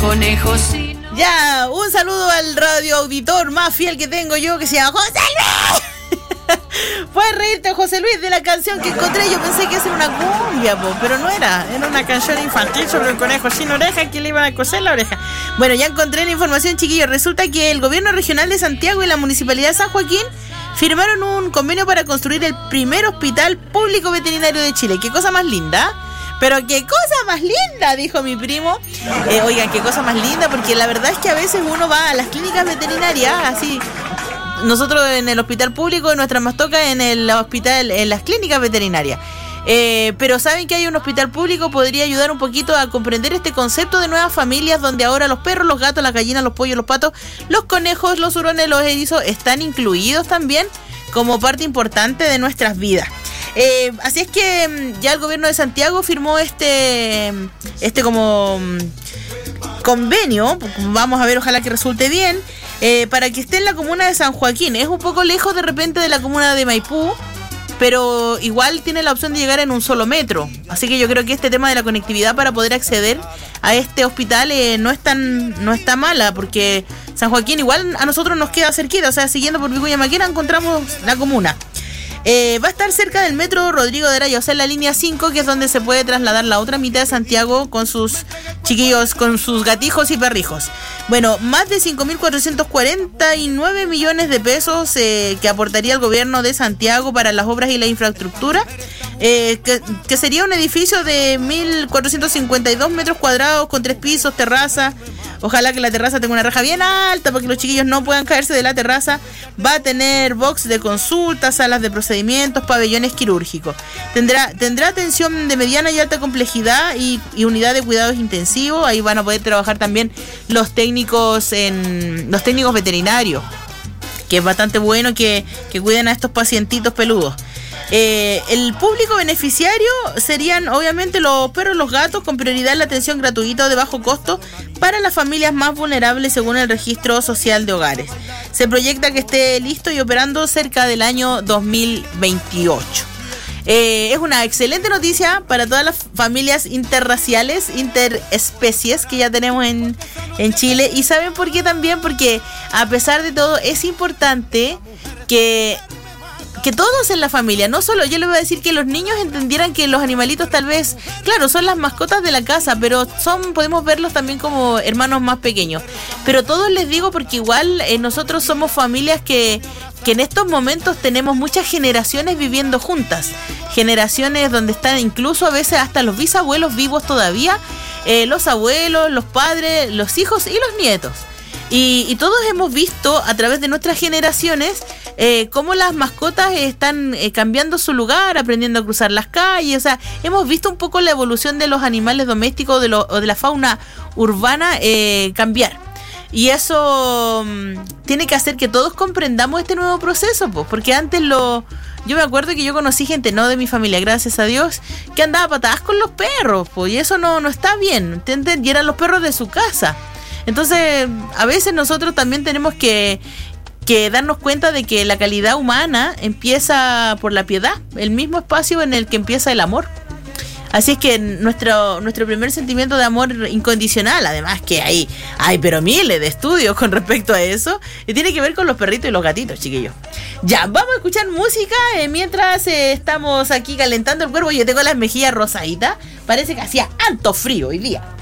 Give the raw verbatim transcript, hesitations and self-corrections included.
conejo sí. Ya, un saludo al radio auditor más fiel que tengo yo, que se llama José Luis. Puedes reírte, José Luis, de la canción que encontré. Yo pensé que era una cumbia, po, pero no era. Era una canción infantil sobre un conejo sin oreja que le iban a coser la oreja. Bueno, ya encontré la información, chiquillos. Resulta que el gobierno regional de Santiago y la municipalidad de San Joaquín firmaron un convenio para construir el primer hospital público veterinario de Chile. Qué cosa más linda. Pero qué cosa más linda, dijo mi primo. Eh, oigan, qué cosa más linda, porque la verdad es que a veces uno va a las clínicas veterinarias, así... Nosotros en el hospital público, nuestra más toca en el hospital, en las clínicas veterinarias. Eh, pero saben que hay un hospital público, podría ayudar un poquito a comprender este concepto de nuevas familias, donde ahora los perros, los gatos, las gallinas, los pollos, los patos, los conejos, los hurones, los erizos están incluidos también como parte importante de nuestras vidas. Eh, así es que ya el gobierno de Santiago firmó este, este como convenio. Vamos a ver, ojalá que resulte bien. Eh, para que esté en la comuna de San Joaquín. Es un poco lejos de repente de la comuna de Maipú, pero igual tiene la opción de llegar en un solo metro. Así que yo creo que este tema de la conectividad para poder acceder a este hospital eh, no es tan no está mala, porque San Joaquín igual a nosotros nos queda cerquita. O sea, siguiendo por Vicuña Maquena encontramos la comuna. Eh, va a estar cerca del metro Rodrigo de Araya, o sea, en la línea cinco, que es donde se puede trasladar la otra mitad de Santiago con sus chiquillos, con sus gatijos y perrijos. Bueno, más de cinco mil cuatrocientos cuarenta y nueve millones de pesos eh, que aportaría el gobierno de Santiago para las obras y la infraestructura, eh, que, que sería un edificio de mil cuatrocientos cincuenta y dos metros cuadrados con tres pisos, terraza. Ojalá que la terraza tenga una reja bien alta para que los chiquillos no puedan caerse de la terraza. Va a tener box de consulta, salas de procedimientos, pabellones quirúrgicos. Tendrá tendrá atención de mediana y alta complejidad y, y unidad de cuidados intensivos. Ahí van a poder trabajar también los técnicos en los técnicos veterinarios, que es bastante bueno que, que cuiden a estos pacientitos peludos. Eh, el público beneficiario serían obviamente los perros, los gatos, con prioridad en la atención gratuita o de bajo costo para las familias más vulnerables según el registro social de hogares. Se proyecta que esté listo y operando cerca del año dos mil veintiocho. Eh, es una excelente noticia para todas las familias interraciales, interespecies que ya tenemos en, en Chile. ¿Y saben por qué también? Porque a pesar de todo es importante que... que todos en la familia, no solo, yo le voy a decir que los niños entendieran que los animalitos tal vez, claro, son las mascotas de la casa, pero son, podemos verlos también como hermanos más pequeños. Pero todos les digo porque igual eh, nosotros somos familias que, que en estos momentos tenemos muchas generaciones viviendo juntas. Generaciones donde están incluso a veces hasta los bisabuelos vivos todavía, eh, los abuelos, los padres, los hijos y los nietos. Y, y todos hemos visto a través de nuestras generaciones eh, cómo las mascotas están eh, cambiando su lugar, aprendiendo a cruzar las calles. O sea, hemos visto un poco la evolución de los animales domésticos de lo, o de la fauna urbana eh, cambiar. Y eso um, tiene que hacer que todos comprendamos este nuevo proceso, pues, porque antes lo... Yo me acuerdo que yo conocí gente, no de mi familia, gracias a Dios, que andaba a patadas con los perros, pues, y eso no, no está bien, ¿entienden? Y eran los perros de su casa. Entonces, a veces nosotros también tenemos que, que darnos cuenta de que la calidad humana empieza por la piedad, el mismo espacio en el que empieza el amor. Así es que nuestro nuestro primer sentimiento de amor incondicional, además que hay, hay pero miles de estudios con respecto a eso, y tiene que ver con los perritos y los gatitos, chiquillos. Ya, vamos a escuchar música eh, mientras eh, estamos aquí calentando el cuerpo. Yo tengo las mejillas rosaditas, parece que hacía alto frío hoy día.